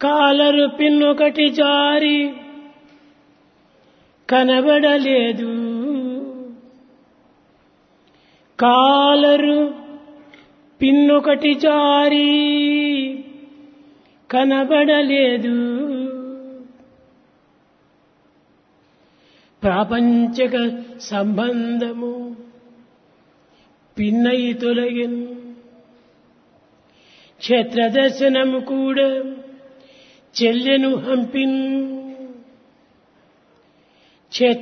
Collar పిన్నొకటి జారి కనబడలేదు. Collar పిన్నొకటి జారి కనబడలేదు. ప్రాపంచక సంబంధము పిన్నై తొలగిన్. క్షేత్రదర్శనము కూడా చెల్లెను హంపిన్.